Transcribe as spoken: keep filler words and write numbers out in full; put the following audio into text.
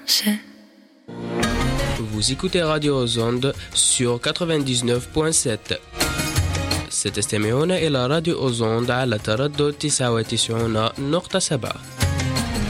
changer. Vous écoutez Radio Ozonde sur quatre-vingt-dix-neuf point sept. ستستمعون إلى راديو أوزوند على تردد تسعة وتسعين نقطة سبعة.